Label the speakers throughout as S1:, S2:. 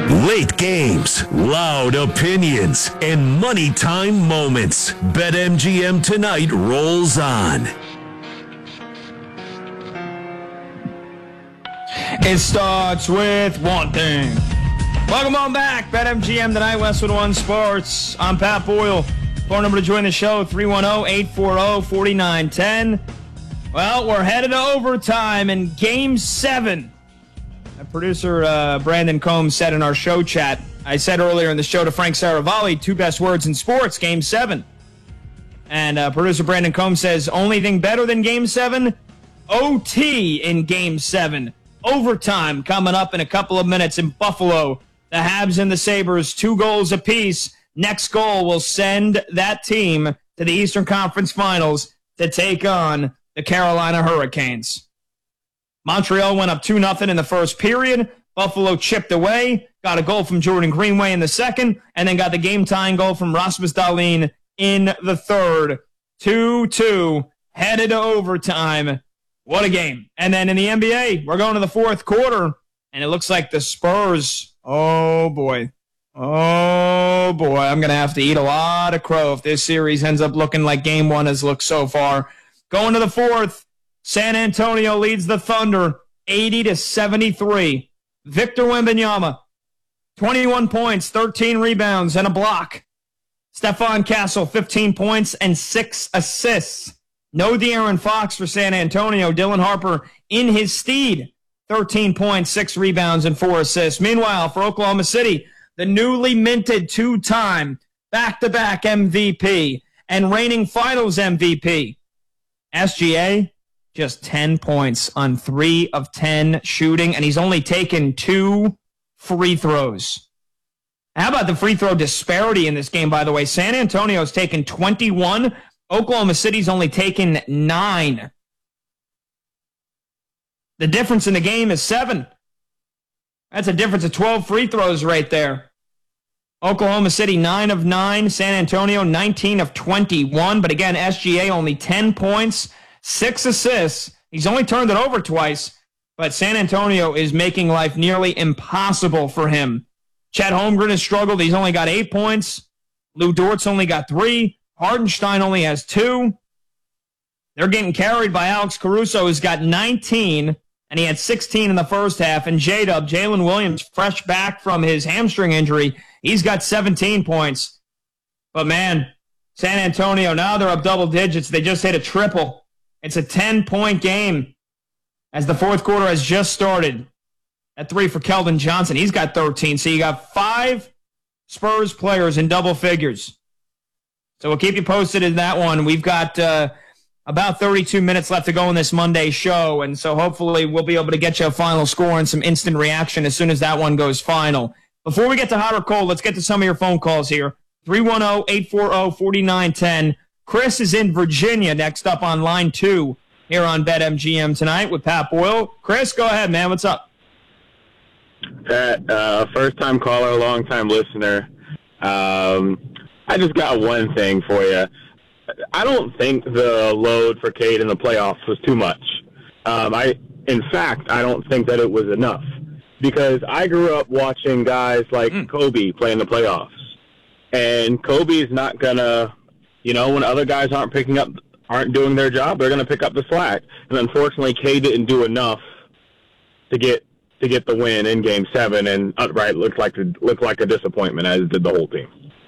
S1: Late games, loud opinions, and money time moments. BetMGM tonight rolls on.
S2: It starts with one thing. Welcome on back. BetMGM tonight, Westwood One Sports. I'm Pat Boyle. Phone number to join the show, 310-840-4910. Well, we're headed to overtime in Game 7. Producer Brandon Combs said in our show chat, I said earlier in the show to Frank Saravalli, 2 best words in sports, Game 7. And producer Brandon Combs says, only thing better than Game 7? OT in Game 7. Overtime coming up in a couple of minutes in Buffalo. The Habs and the Sabres, 2 goals apiece. Next goal will send that team to the Eastern Conference Finals to take on the Carolina Hurricanes. Montreal went up 2-0 in the first period. Buffalo chipped away, got a goal from Jordan Greenway in the second, and then got the game-tying goal from Rasmus Dahlin in the third. 2-2, headed to overtime. What a game. And then in the NBA, we're going to the fourth quarter, and it looks like the Spurs, oh boy, I'm going to have to eat a lot of crow if this series ends up looking like Game 1 has looked so far. Going to the fourth, San Antonio leads the Thunder 80-73. Victor Wembanyama, 21 points, 13 rebounds, and a block. Stephon Castle, 15 points and 6 assists. No De'Aaron Fox for San Antonio. Dylan Harper in his stead, 13 points, 6 rebounds, and 4 assists. Meanwhile, for Oklahoma City, the newly minted 2-time back-to-back MVP and reigning finals MVP, SGA, just 10 points on 3 of 10 shooting, and he's only taken 2 free throws. How about the free throw disparity in this game, by the way? San Antonio's taken 21. Oklahoma City's only taken 9. The difference in the game is 7. That's a difference of 12 free throws right there. Oklahoma City, 9 of 9. San Antonio, 19 of 21. But again, SGA only 10 points. 6 assists. He's only turned it over twice, but San Antonio is making life nearly impossible for him. Chet Holmgren has struggled. He's only got 8 points. Lou Dort's only got 3. Hardenstein only has 2. They're getting carried by Alex Caruso, who's got 19, and he had 16 in the first half. And J-Dub, Jalen Williams, fresh back from his hamstring injury, he's got 17 points. But man, San Antonio, now they're up double digits. They just hit a triple. It's a 10-point game as the fourth quarter has just started. At 3 for Keldon Johnson. He's got 13. So you got 5 Spurs players in double figures. So we'll keep you posted in that one. We've got about 32 minutes left to go in this Monday show, and so hopefully we'll be able to get you a final score and some instant reaction as soon as that one goes final. Before we get to hot or cold, let's get to some of your phone calls here. 310-840-4910. Chris is in Virginia next up on line 2 here on BetMGM tonight with Pat Boyle. Chris, go ahead, man. What's up?
S3: Pat, first-time caller, long-time listener. I just got one thing for you. I don't think the load for Cade in the playoffs was too much. In fact, I don't think that it was enough because I grew up watching guys like Kobe play in the playoffs, and Kobe's not gonna, when other guys aren't doing their job, they're gonna pick up the slack. And unfortunately, Cade didn't do enough to get the win in Game 7, and outright looked like a disappointment, as did the whole team.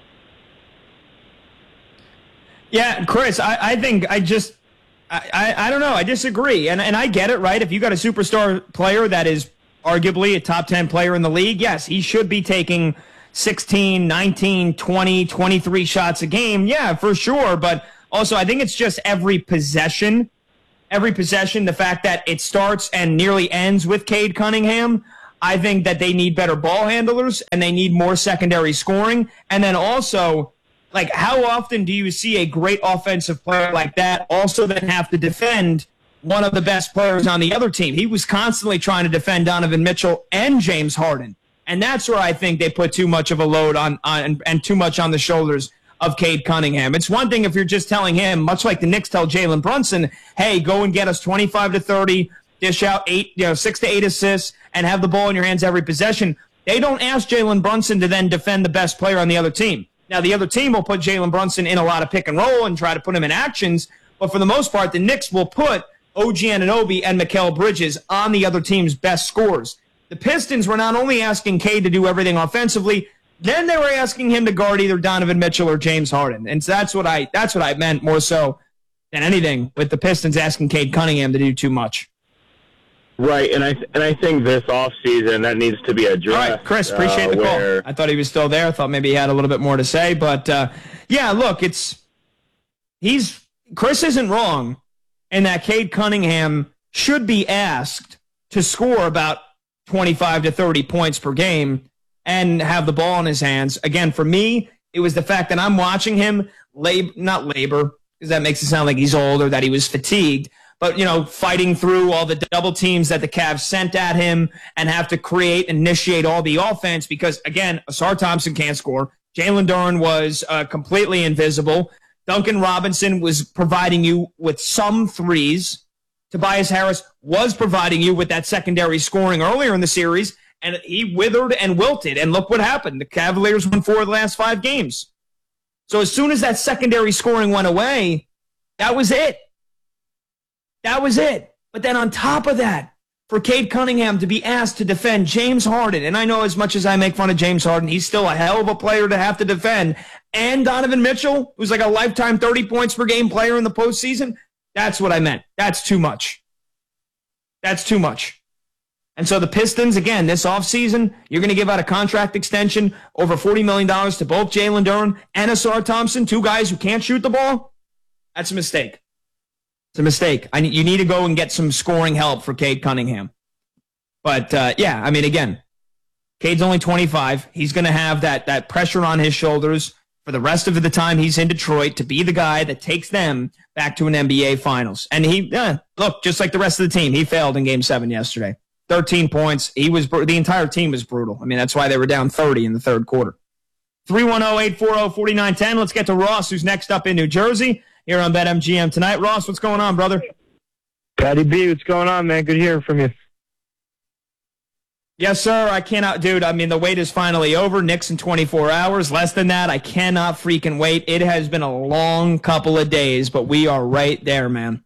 S2: Yeah, Chris, I think I don't know. I disagree. And I get it, right? If you got a superstar player that is arguably a top 10 player in the league, yes, he should be taking 16, 19, 20, 23 shots a game. Yeah, for sure. But also, I think it's just every possession, the fact that it starts and nearly ends with Cade Cunningham. I think that they need better ball handlers and they need more secondary scoring. And then also, like, how often do you see a great offensive player like that also then have to defend one of the best players on the other team? He was constantly trying to defend Donovan Mitchell and James Harden. And that's where I think they put too much of a load on and too much on the shoulders of Cade Cunningham. It's one thing if you're just telling him, much like the Knicks tell Jalen Brunson, hey, go and get us 25 to 30, dish out 6 to 8 assists, and have the ball in your hands every possession. They don't ask Jalen Brunson to then defend the best player on the other team. Now, the other team will put Jalen Brunson in a lot of pick and roll and try to put him in actions, but for the most part, the Knicks will put OG Anunoby and Mikal Bridges on the other team's best scorers. The Pistons were not only asking Cade to do everything offensively, then they were asking him to guard either Donovan Mitchell or James Harden. And so that's what I meant more so than anything with the Pistons asking Cade Cunningham to do too much.
S3: Right, and I think this offseason that needs to be addressed.
S2: All right, Chris, appreciate the call. I thought he was still there. I thought maybe he had a little bit more to say. But, yeah, look, Chris isn't wrong in that Cade Cunningham should be asked to score about 25 to 30 points per game and have the ball in his hands. Again, for me, it was the fact that I'm watching him, not labor, because that makes it sound like he's old or that he was fatigued, but, fighting through all the double teams that the Cavs sent at him and have to initiate all the offense because, again, Ausar Thompson can't score. Jalen Duren was completely invisible. Duncan Robinson was providing you with some threes. Tobias Harris was providing you with that secondary scoring earlier in the series, and he withered and wilted. And look what happened. The Cavaliers won 4 of the last 5 games. So as soon as that secondary scoring went away, that was it. That was it. But then on top of that, for Cade Cunningham to be asked to defend James Harden, and I know as much as I make fun of James Harden, he's still a hell of a player to have to defend, and Donovan Mitchell, who's like a lifetime 30 points per game player in the postseason, that's what I meant. That's too much. That's too much. And so the Pistons, again, this offseason, you're going to give out a contract extension over $40 million to both Jalen Duren and Ausar Thompson, 2 guys who can't shoot the ball? That's a mistake. It's a mistake. You need to go and get some scoring help for Cade Cunningham. But, yeah, I mean, again, Cade's only 25. He's going to have that pressure on his shoulders for the rest of the time he's in Detroit to be the guy that takes them back to an NBA Finals. And look, just like the rest of the team, he failed in Game 7 yesterday. 13 points. The entire team was brutal. I mean, that's why they were down 30 in the third quarter. 310-840-4910. Let's get to Ross, who's next up in New Jersey, here on BetMGM tonight. Ross, what's going on, brother?
S4: Patty B, what's going on, man? Good hearing from you.
S2: Yes, sir. I cannot, dude. I mean, the wait is finally over. Knicks in 24 hours. Less than that, I cannot freaking wait. It has been a long couple of days, but we are right there, man.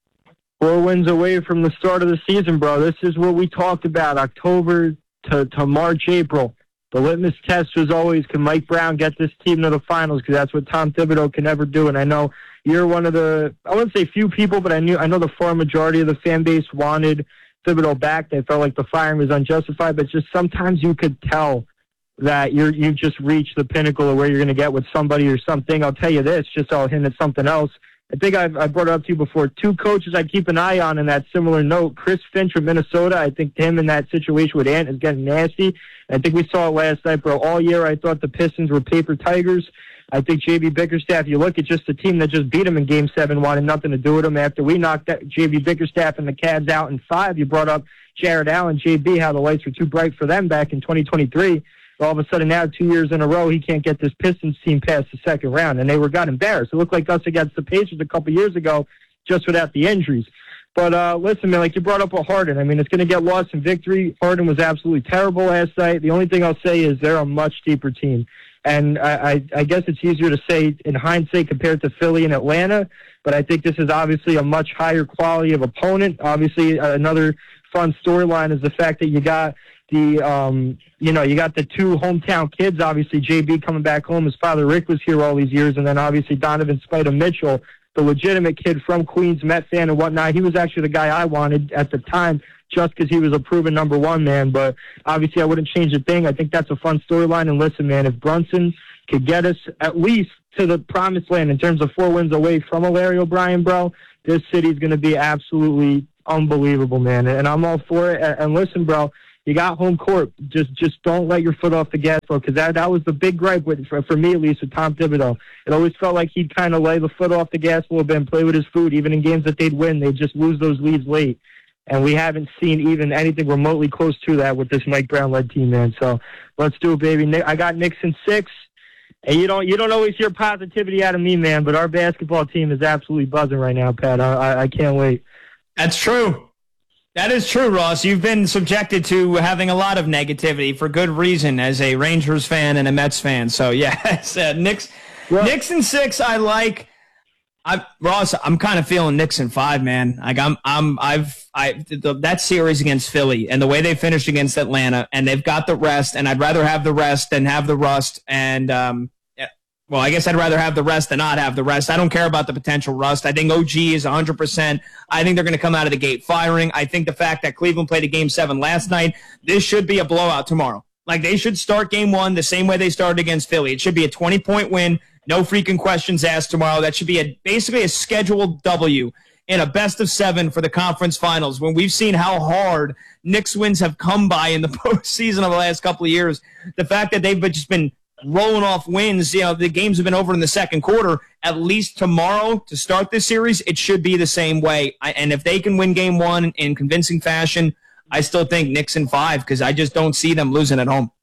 S4: 4 wins away from the start of the season, bro. This is what we talked about, October to March, April. The litmus test was always, can Mike Brown get this team to the finals? Because that's what Tom Thibodeau can never do. And I know you're one of the, I wouldn't say few people, but I know the far majority of the fan base wanted Thibodeau back. They felt like the firing was unjustified, but just sometimes you could tell that you've just reached the pinnacle of where you're going to get with somebody or something. I'll tell you this, just I'll hint at something else. I think I brought it up to you before. 2 coaches I keep an eye on in that similar note. Chris Finch from Minnesota. I think him in that situation with Ant is getting nasty. I think we saw it last night, bro. All year I thought the Pistons were paper tigers. I think J.B. Bickerstaff, you look at just the team that just beat him in Game 7, wanted nothing to do with him. After we knocked J.B. Bickerstaff and the Cavs out in 5, you brought up Jared Allen, J.B., how the lights were too bright for them back in 2023. All of a sudden now, 2 years in a row, he can't get this Pistons team past the second round, and they got embarrassed. It looked like us against the Pacers a couple years ago just without the injuries. But listen, man, like you brought up with Harden, I mean, it's going to get lost in victory. Harden was absolutely terrible last night. The only thing I'll say is they're a much deeper team. And I guess it's easier to say in hindsight compared to Philly and Atlanta, but I think this is obviously a much higher quality of opponent. Obviously, another fun storyline is the fact that you got the 2 hometown kids. Obviously, JB coming back home. His father Rick was here all these years, and then obviously Donovan Spider Mitchell, the legitimate kid from Queens, Met fan and whatnot. He was actually the guy I wanted at the time, just because he was a proven number 1 man. But obviously, I wouldn't change a thing. I think that's a fun storyline. And listen, man, if Brunson could get us at least to the promised land in terms of 4 wins away from a Larry O'Brien, bro, this city's going to be absolutely unbelievable, man. And I'm all for it. And listen, bro, you got home court. Just don't let your foot off the gas, bro, because that was the big gripe for me, at least, with Tom Thibodeau. It always felt like he'd kind of lay the foot off the gas a little bit and play with his food. Even in games that they'd win, they'd just lose those leads late. And we haven't seen even anything remotely close to that with this Mike Brown-led team, man. So let's do it, baby. I got Knicks in 6. And you don't always hear positivity out of me, man, but our basketball team is absolutely buzzing right now, Pat. I can't wait.
S2: That's true. That is true, Ross. You've been subjected to having a lot of negativity for good reason as a Rangers fan and a Mets fan. So, yes, Knicks in 6, I like. Ross, I'm kind of feeling Knicks in 5, man. Like that series against Philly and the way they finished against Atlanta, and they've got the rest, and I'd rather have the rest than have the rust. And well, I guess I'd rather have the rest than not have the rest. I don't care about the potential rust. I think OG is 100%. I think they're going to come out of the gate firing. I think the fact that Cleveland played a Game 7 last night, this should be a blowout tomorrow. Like, they should start Game 1 the same way they started against Philly. It should be a 20-point win. No freaking questions asked tomorrow. That should be basically a scheduled W in a best-of-7 for the conference finals. When we've seen how hard Knicks wins have come by in the postseason over the last couple of years, the fact that they've just been rolling off wins, the games have been over in the second quarter. At least tomorrow to start this series, it should be the same way. And if they can win Game 1 in convincing fashion, I still think Knicks in 5 because I just don't see them losing at home.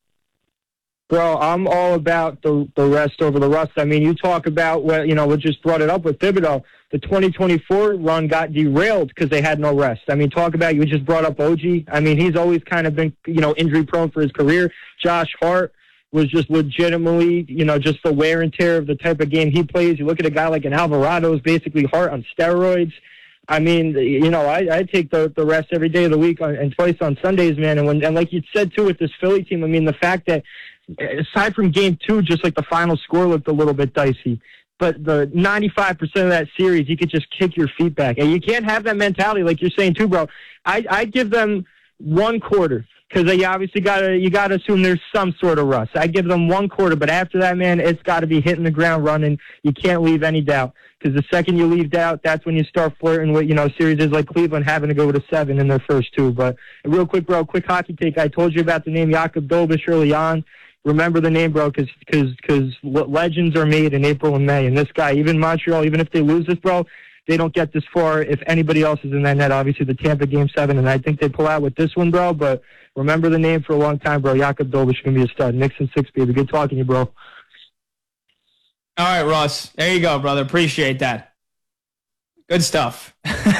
S4: Bro, I'm all about the rest over the rust. I mean, you talk about, we just brought it up with Thibodeau. The 2024 run got derailed because they had no rest. I mean, talk about, you just brought up OG. I mean, he's always kind of been, injury prone for his career. Josh Hart was just legitimately, just the wear and tear of the type of game he plays. You look at a guy like an Alvarado, who's basically Hart on steroids. I mean, I take the rest every day of the week and twice on Sundays, man. And like you said, too, with this Philly team, I mean, the fact that aside from Game 2, just like the final score looked a little bit dicey. But the 95% of that series, you could just kick your feet back. And you can't have that mentality like you're saying, too, bro. I give them one quarter because they obviously you gotta assume there's some sort of rust. I give them one quarter, but after that, man, it's got to be hitting the ground running. You can't leave any doubt. Because the second you leave doubt, that's when you start flirting with, series like Cleveland having to go to 7 in their first 2. But real quick, bro, quick hockey take. I told you about the name Jakub Dobiš early on. Remember the name, bro, because legends are made in April and May. And this guy, even Montreal, even if they lose this, bro, they don't get this far if anybody else is in that net. Obviously, the Tampa Game 7, and I think they pull out with this one, bro. But remember the name for a long time, bro. Jakub Dobiš is going to be a stud. Knicks in 6, baby. Good talking to you, bro.
S2: All right, Ross. There you go, brother. Appreciate that. Good stuff.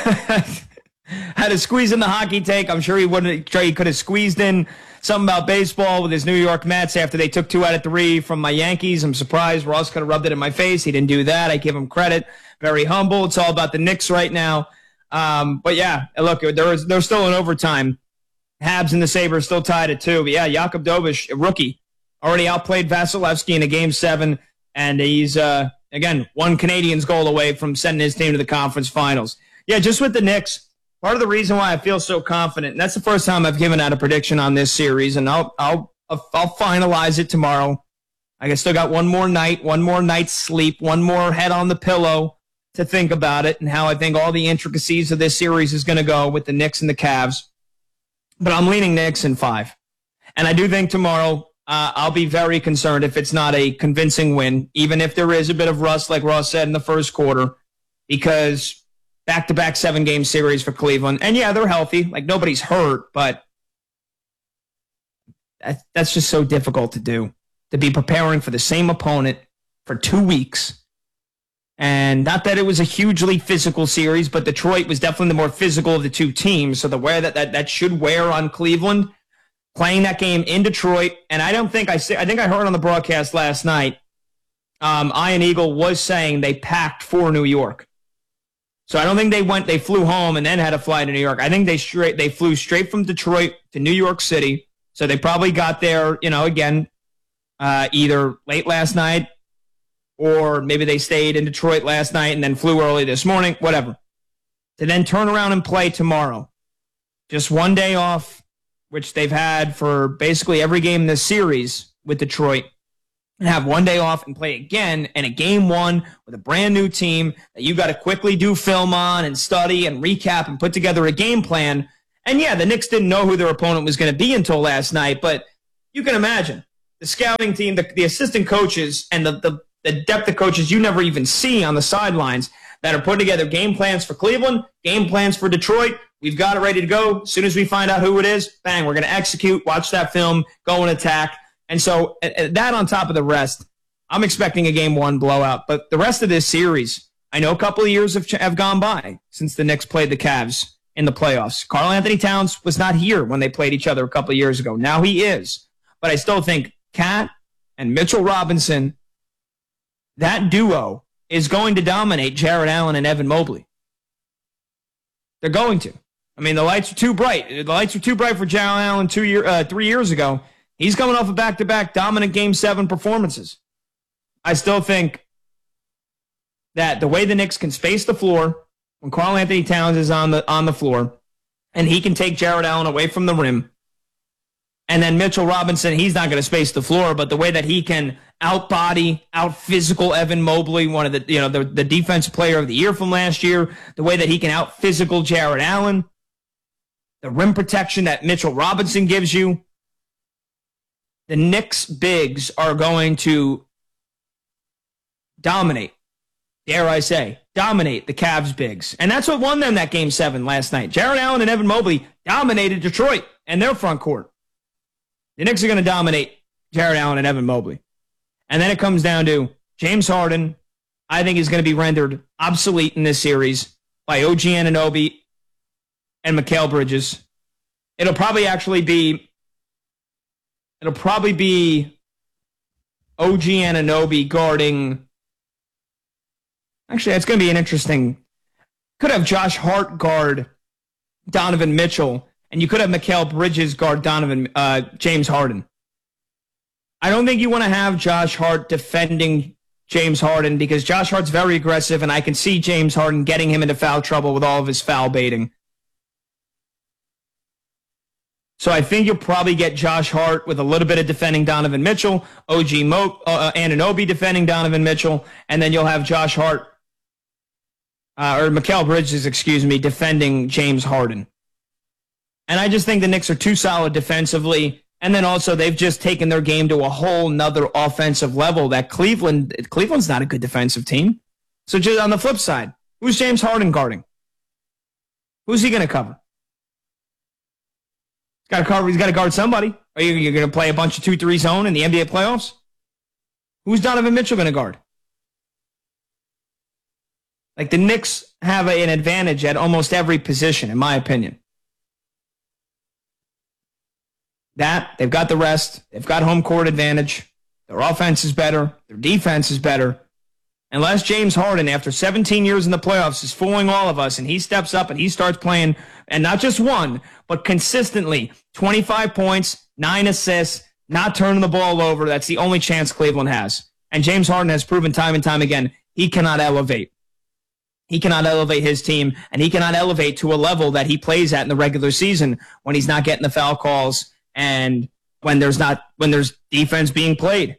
S2: Had to squeeze in the hockey take. I'm sure he could have squeezed in something about baseball with his New York Mets after they took 2 out of 3 from my Yankees. I'm surprised Ross could have rubbed it in my face. He didn't do that. I give him credit. Very humble. It's all about the Knicks right now. But yeah, look, they're still in overtime. Habs and the Sabres still tied at 2. But yeah, Jakub Dobiš, a rookie, already outplayed Vasilevsky in a Game 7, and he's again 1 Canadiens goal away from sending his team to the conference finals. Yeah, just with the Knicks. Part of the reason why I feel so confident, and that's the first time I've given out a prediction on this series, and I'll finalize it tomorrow. I still got one more night's sleep, one more head on the pillow to think about it and how I think all the intricacies of this series is going to go with the Knicks and the Cavs. But I'm leaning Knicks in 5. And I do think tomorrow I'll be very concerned if it's not a convincing win, even if there is a bit of rust, like Ross said, in the first quarter, because back-to-back 7-game series for Cleveland. And, yeah, they're healthy. Like, nobody's hurt, but that's just so difficult to do, to be preparing for the same opponent for 2 weeks. And not that it was a hugely physical series, but Detroit was definitely the more physical of the two teams. So the wear that should wear on Cleveland, playing that game in Detroit. And I think I heard on the broadcast last night, Ian Eagle was saying they packed for New York. So I don't think they flew home and then had to fly to New York. I think they flew straight from Detroit to New York City. So they probably got there, again, either late last night or maybe they stayed in Detroit last night and then flew early this morning, whatever. To then turn around and play tomorrow. Just 1 day off, which they've had for basically every game in this series with Detroit. And have 1 day off and play again in a Game 1 with a brand new team that you got to quickly do film on and study and recap and put together a game plan. And yeah, the Knicks didn't know who their opponent was going to be until last night, but you can imagine the scouting team, the assistant coaches, and the depth of coaches you never even see on the sidelines that are putting together game plans for Cleveland, game plans for Detroit. We've got it ready to go. As soon as we find out who it is, bang, we're going to execute, watch that film, go and attack. And so that on top of the rest, I'm expecting a Game 1 blowout. But the rest of this series, I know a couple of years have gone by since the Knicks played the Cavs in in the playoffs. Karl-Anthony Towns was not here when they played each other a couple of years ago. Now he is. But I still think Cat and Mitchell Robinson, that duo is going to dominate Jarrett Allen and Evan Mobley. They're going to. I mean, the lights are too bright. The lights were too bright for Jarrett Allen 3 years ago. He's coming off a back-to-back dominant Game 7 performances. I still think that the way the Knicks can space the floor when Karl-Anthony Towns is on the floor, and he can take Jarrett Allen away from the rim, and then Mitchell Robinson, he's not going to space the floor, but the way that he can out-body, out-physical Evan Mobley, one of the defensive player of the year from last year, the way that he can out-physical Jarrett Allen, the rim protection that Mitchell Robinson gives you, the Knicks bigs are going to dominate, dare I say, dominate the Cavs bigs. And that's what won them that Game 7 last night. Jarrett Allen and Evan Mobley dominated Detroit and their front court. The Knicks are going to dominate Jarrett Allen and Evan Mobley. And then it comes down to James Harden, I think is going to be rendered obsolete in this series by OG Anunoby and Mikal Bridges. It'll probably be OG Anunoby guarding. Actually, it's going to be an interesting. Could have Josh Hart guard Donovan Mitchell, and you could have Mikal Bridges guard James Harden. I don't think you want to have Josh Hart defending James Harden because Josh Hart's very aggressive, and I can see James Harden getting him into foul trouble with all of his foul baiting. So I think you'll probably get Josh Hart with a little bit of defending Donovan Mitchell, Anunoby defending Donovan Mitchell, and then you'll have Josh Hart, or Mikal Bridges, defending James Harden. And I just think the Knicks are too solid defensively. And then also they've just taken their game to a whole nother offensive level that Cleveland's not a good defensive team. So just on the flip side, who's James Harden guarding? Who's he going to cover? He's got to guard somebody. Are you going to play a bunch of 2-3 zone in the NBA playoffs? Who's Donovan Mitchell going to guard? Like, the Knicks have an advantage at almost every position, in my opinion. They've got the rest. They've got home court advantage. Their offense is better. Their defense is better. Unless James Harden, after 17 years in the playoffs, is fooling all of us, and he steps up and he starts playing, and not just one, but consistently, 25 points, 9 assists, not turning the ball over. That's the only chance Cleveland has. And James Harden has proven time and time again he cannot elevate. He cannot elevate his team, and he cannot elevate to a level that he plays at in the regular season when he's not getting the foul calls and when there's defense being played.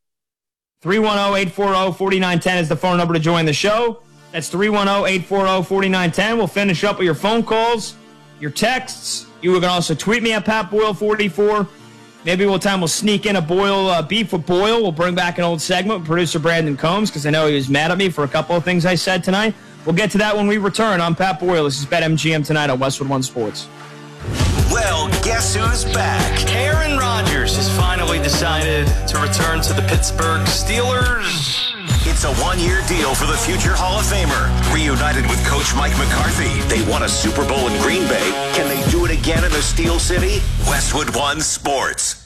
S2: 310-840-4910 is the phone number to join the show. That's 310-840-4910. We'll finish up with your phone calls, your texts. You can also tweet me at PatBoyle44. Maybe we'll sneak in a beef with Boyle. We'll bring back an old segment with producer Brandon Combs because I know he was mad at me for a couple of things I said tonight. We'll get to that when we return. I'm Pat Boyle. This is BetMGM Tonight on Westwood One Sports.
S5: Well, guess who's back?
S6: Aaron Rodgers has finally decided to return to the Pittsburgh Steelers.
S5: It's a one-year deal for the future Hall of Famer. Reunited with Coach Mike McCarthy, they won a Super Bowl in Green Bay. Can they do it again in the Steel City? Westwood One Sports.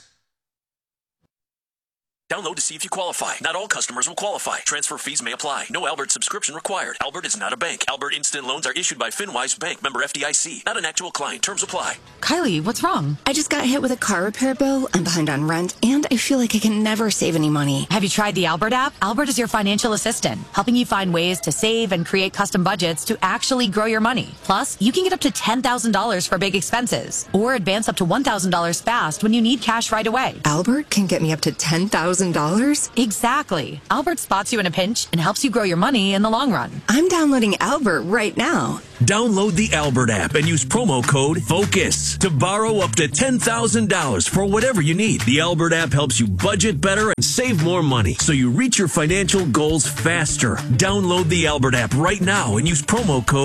S7: Download to see if you qualify. Not all customers will qualify. Transfer fees may apply. No Albert subscription required. Albert is not a bank. Albert Instant Loans are issued by FinWise Bank, member FDIC. Not an actual client. Terms apply.
S8: Kylie, what's wrong?
S9: I just got hit with a car repair bill. I'm behind on rent, and I feel like I can never save any money.
S8: Have you tried the Albert app? Albert is your financial assistant, helping you find ways to save and create custom budgets to actually grow your money. Plus, you can get up to $10,000 for big expenses, or advance up to $1,000 fast when you need cash right away.
S9: Albert can get me up to $10,000?
S8: Exactly. Albert spots you in a pinch and helps you grow your money in the long run.
S9: I'm downloading Albert right now.
S1: Download the Albert app and use promo code FOCUS to borrow up to $10,000 for whatever you need. The Albert app helps you budget better and save more money so you reach your financial goals faster. Download the Albert app right now and use promo code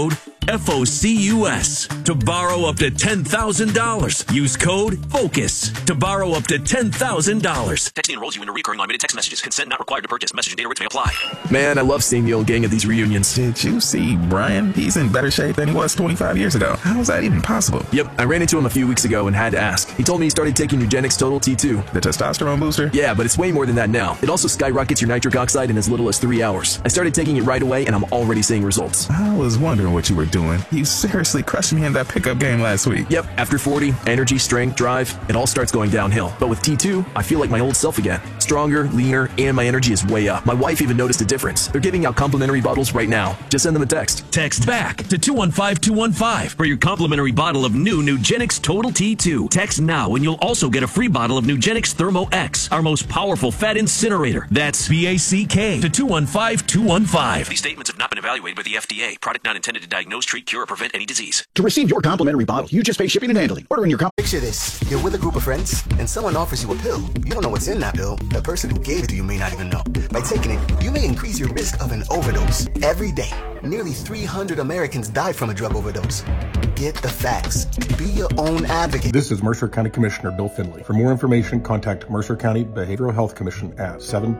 S1: FOCUS, to borrow up to $10,000. Use code FOCUS to borrow up to $10,000.
S7: Texting enrolls you into recurring automated text messages. Consent not required to purchase. Message and data rates may apply.
S10: Man, I love seeing the old gang at these reunions.
S11: Did you see Brian? He's in better shape than he was 25 years ago. How is that even possible?
S10: Yep, I ran into him a few weeks ago and had to ask. He told me he started taking Nugenix Total T2.
S11: The testosterone booster?
S10: Yeah, but it's way more than that now. It also skyrockets your nitric oxide in as little as 3 hours. I started taking it right away and I'm already seeing results.
S11: I was wondering what you were doing. You seriously crushed me in that pickup game last week.
S10: Yep, after 40, energy, strength, drive, it all starts going downhill. But with T2, I feel like my old self again. Stronger, leaner, and my energy is way up. My wife even noticed a difference. They're giving out complimentary bottles right now. Just send them a text.
S1: Text back to 215-215 for your complimentary bottle of new Nugenix Total T2. Text now and you'll also get a free bottle of Nugenix Thermo X, our most powerful fat incinerator. That's BACK to 215-215.
S7: These statements have not been evaluated by the FDA. Product not intended to diagnose, treat, cure, or prevent any disease.
S12: To receive your complimentary bottle, you just pay shipping and handling. Order in your
S13: Picture this. You're with a group of friends, and someone offers you a pill. You don't know what's in that pill. The person who gave it to you may not even know. By taking it, you may increase your risk of an overdose. Every day, nearly 300 Americans die from a drug overdose. Get the facts. Be your own advocate.
S14: This is Mercer County Commissioner Bill Finley. For more information, contact Mercer County Behavioral Health Commission at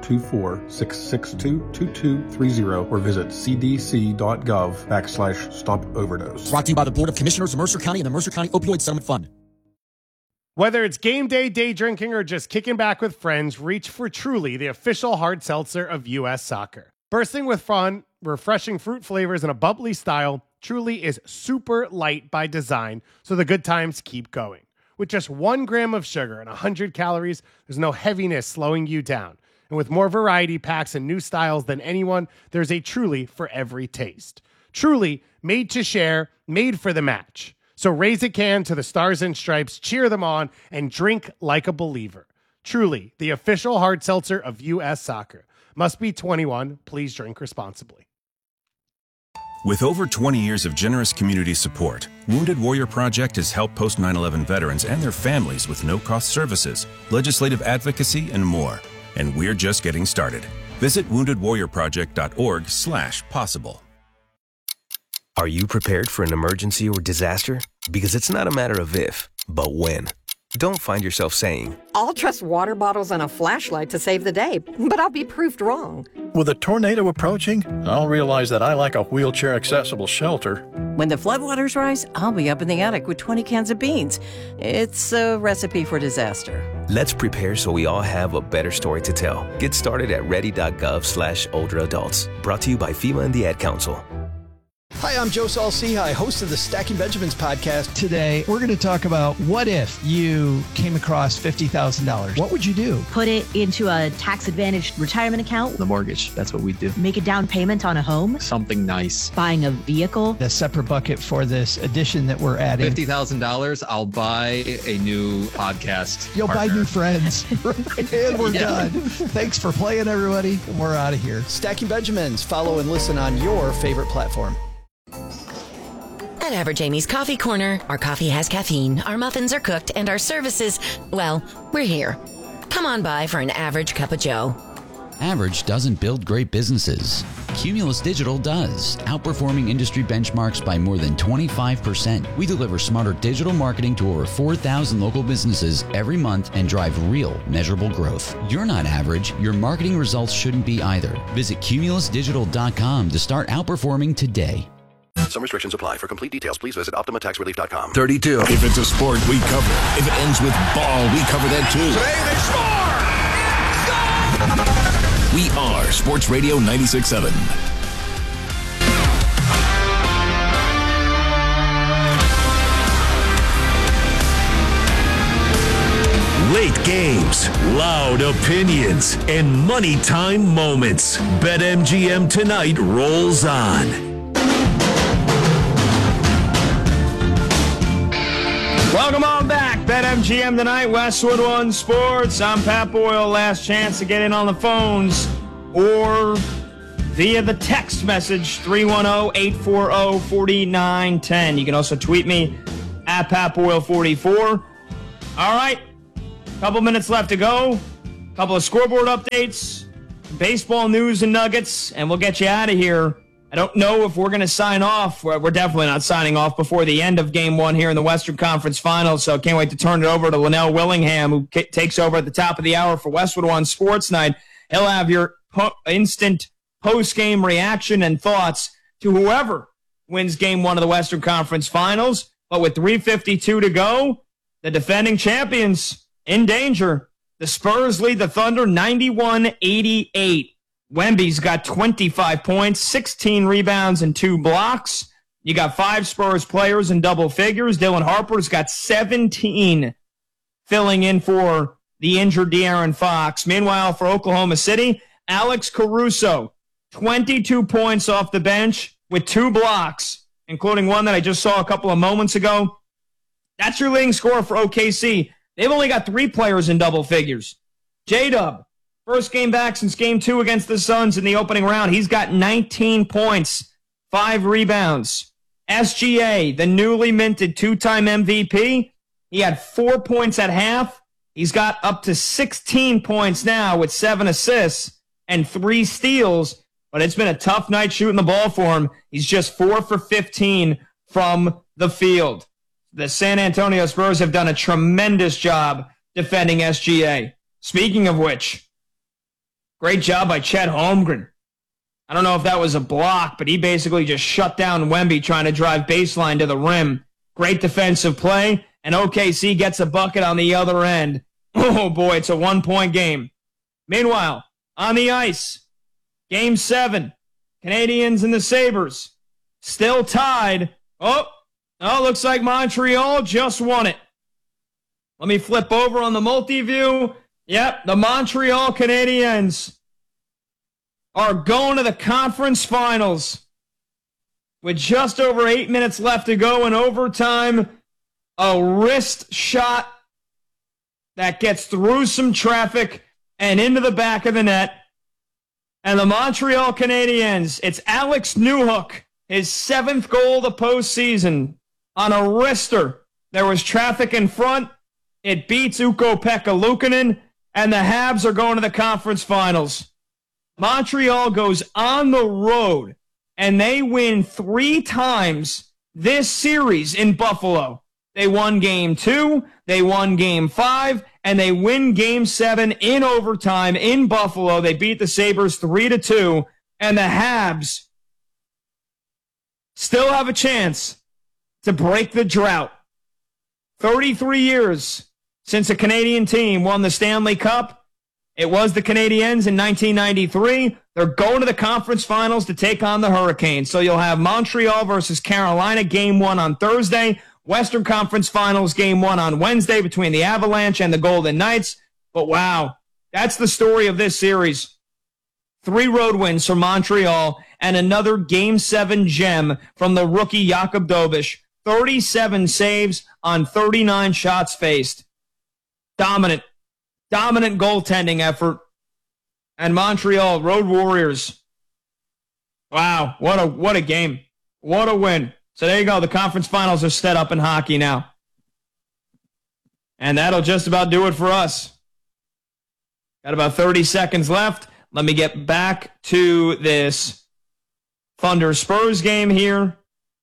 S14: 724-662-2230 or visit cdc.gov/stop-overdose.
S12: Brought to you by the Board of Commissioners of Mercer County and the Mercer County Opioid Settlement Fund.
S15: Whether it's game day drinking, or just kicking back with friends, reach for Truly, the official hard seltzer of U.S. Soccer. Bursting with fun, refreshing fruit flavors, and a bubbly style, Truly is super light by design, so the good times keep going. With just 1 gram of sugar and 100 calories, there's no heaviness slowing you down. And with more variety packs and new styles than anyone, there's a Truly for every taste. Truly, made to share, made for the match. So raise a can to the Stars and Stripes, cheer them on, and drink like a believer. Truly, the official hard seltzer of U.S. Soccer. Must be 21. Please drink responsibly.
S16: With over 20 years of generous community support, Wounded Warrior Project has helped post 9/11 veterans and their families with no-cost services, legislative advocacy, and more. And we're just getting started. Visit woundedwarriorproject.org/possible.
S17: Are you prepared for an emergency or disaster? Because it's not a matter of if, but when. Don't find yourself saying,
S18: I'll trust water bottles and a flashlight to save the day, but I'll be proved wrong.
S19: With a tornado approaching, I'll realize that I lack a wheelchair-accessible shelter.
S20: When the floodwaters rise, I'll be up in the attic with 20 cans of beans. It's a recipe for disaster.
S17: Let's prepare so we all have a better story to tell. Get started at ready.gov/older adults. Brought to you by FEMA and the Ad Council.
S21: Hi, I'm Joe Saul-Sehy, host of the Stacking Benjamins podcast.
S22: Today, we're going to talk about what if you came across $50,000. What would you do?
S23: Put it into a tax-advantaged retirement account.
S22: The mortgage, that's what we do.
S23: Make a down payment on a home.
S22: Something nice.
S23: Buying a vehicle.
S22: A separate bucket for this addition that we're adding.
S24: $50,000, I'll buy a new podcast
S22: You'll
S24: partner.
S22: buy new friends. And we're done. Thanks for playing, everybody. And we're out of here.
S21: Stacking Benjamins. Follow and listen on your favorite platform.
S25: At Average Amy's Coffee Corner, our coffee has caffeine, our muffins are cooked, and our services, well, we're here. Come on by for an average cup of joe.
S26: Average doesn't build great businesses. Cumulus Digital does, outperforming industry benchmarks by more than 25%. We deliver smarter digital marketing to over 4,000 local businesses every month and drive real, measurable growth. You're not average. Your marketing results shouldn't be either. Visit cumulusdigital.com to start outperforming today.
S27: Some restrictions apply. For complete details, please visit OptimaTaxRelief.com.
S28: 32. If it's a sport, we cover it. If it ends with ball, we cover that too.
S29: Today they score! We are Sports Radio 96.7.
S1: Late games, loud opinions, and money time moments. BetMGM tonight rolls on.
S2: Welcome on back. BetMGM tonight, Westwood One Sports. I'm Pat Boyle. Last chance to get in on the phones or via the text message, 310-840-4910. You can also tweet me at PatBoyle44. All right, couple minutes left to go. Couple of scoreboard updates, baseball news and nuggets, and we'll get you out of here I don't know if we're going to sign off. We're definitely not signing off before the end of Game 1 here in the Western Conference Finals, so can't wait to turn it over to Linnell Willingham, who takes over at the top of the hour for Westwood One Sports Night. He'll have your instant post-game reaction and thoughts to whoever wins Game 1 of the Western Conference Finals. But with 3:52 to go, the defending champions in danger. The Spurs lead the Thunder 91-88. Wemby's got 25 points, 16 rebounds, and 2 blocks. You got 5 Spurs players in double figures. Dylan Harper's got 17, filling in for the injured De'Aaron Fox. Meanwhile, for Oklahoma City, Alex Caruso, 22 points off the bench with 2 blocks, including one that I just saw a couple of moments ago. That's your leading scorer for OKC. They've only got 3 players in double figures. J-Dub, first game back since Game 2 against the Suns in the opening round. He's got 19 points, 5 rebounds. SGA, the newly minted 2-time MVP, he had 4 points at half. He's got up to 16 points now with 7 assists and 3 steals, but it's been a tough night shooting the ball for him. He's just 4 for 15 from the field. The San Antonio Spurs have done a tremendous job defending SGA. Speaking of which, great job by Chet Holmgren. I don't know if that was a block, but he basically just shut down Wemby trying to drive baseline to the rim. Great defensive play, and OKC gets a bucket on the other end. Oh boy, it's a 1-point game. Meanwhile, on the ice, Game 7, Canadiens and the Sabres still tied. Oh, looks like Montreal just won it. Let me flip over on the multi-view. Yep, the Montreal Canadiens are going to the conference finals with just over 8 minutes left to go in overtime. A wrist shot that gets through some traffic and into the back of the net. And the Montreal Canadiens, it's Alex Newhook, his 7th goal of the postseason on a wrister. There was traffic in front. It beats Ukko-Pekka Luukkonen, and the Habs are going to the conference finals. Montreal goes on the road, and they win 3 times this series in Buffalo. They won Game 2, they won Game 5, and they win Game 7 in overtime in Buffalo. They beat the Sabres 3-2, and the Habs still have a chance to break the drought. 33 years since a Canadian team won the Stanley Cup. It was the Canadiens in 1993. They're going to the conference finals to take on the Hurricanes. So you'll have Montreal versus Carolina, Game 1 on Thursday. Western Conference Finals, Game 1 on Wednesday between the Avalanche and the Golden Knights. But wow, that's the story of this series. 3 road wins for Montreal and another Game 7 gem from the rookie Jakub Dobeš. 37 saves on 39 shots faced. Dominant goaltending effort. And Montreal, Road Warriors. Wow, what a game. What a win. So there you go. The conference finals are set up in hockey now. And that'll just about do it for us. Got about 30 seconds left. Let me get back to this Thunder Spurs game here.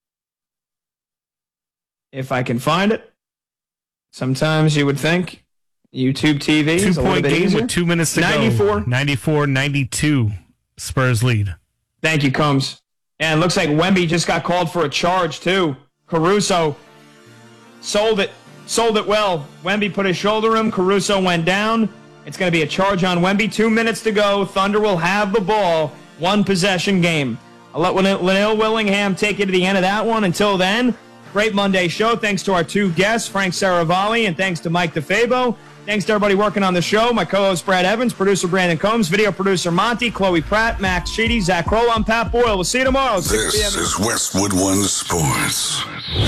S2: If I can find it. Sometimes you would think YouTube TV is a little bit
S3: game
S2: easier.
S3: with 2 minutes to go. 94-92 Spurs lead.
S2: Thank you, Combs. And it looks like Wemby just got called for a charge, too. Caruso sold it well. Wemby put his shoulder in. Caruso went down. It's going to be a charge on Wemby. 2 minutes to go. Thunder will have the ball. 1-possession game. I'll let Linnell Willingham take you to the end of that one. Until then, great Monday show. Thanks to our 2 guests, Frank Saravalli, and thanks to Mike DeFabo. Thanks to everybody working on the show. My co-host Brad Evans, producer Brandon Combs, video producer Monty, Chloe Pratt, Max Sheedy, Zach Kroll. I'm Pat Boyle. We'll see you tomorrow.
S28: This is Westwood One Sports.